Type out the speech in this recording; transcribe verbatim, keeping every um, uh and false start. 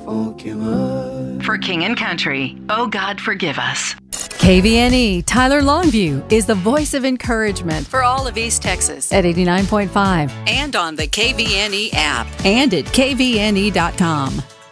For King and Country, Oh God Forgive Us. K V N E Tyler Longview is the voice of encouragement for all of East Texas at eighty-nine point five and on the K V N E app and at K V N E dot com.